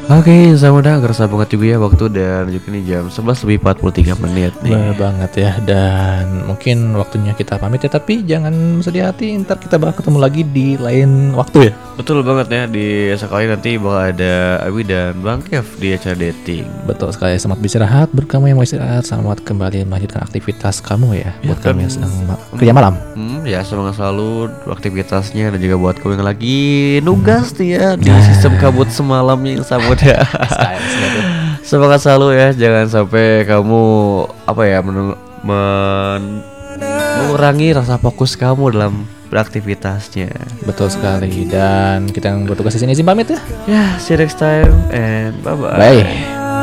Oke, sama udah kerasa banget juga ya waktu dan juga nih jam 11 lebih 43 menit nih. Bener banget ya. Dan mungkin waktunya kita pamit ya. Tapi jangan sedih hati, ntar kita bakal ketemu lagi di lain waktu ya. Betul banget ya, di sekali nanti bakal ada Abi dan Bang Kev di acara dating. Betul sekali. Selamat beristirahat. Buat kamu yang mau istirahat, selamat kembali melanjutkan aktivitas kamu ya. Ya Buat kan. kamu yang sedang kerja malam. Ya semangat selalu aktivitasnya, dan juga buat kamu yang lagi nugas nih ya di sistem kabut semalam yang sama udah. Semangat selalu ya, jangan sampai kamu mengurangi rasa fokus kamu dalam beraktivitasnya. Betul sekali. Dan kita yang bertugas di sini izin pamit ya. Ya, see you next time and bye bye. Bye.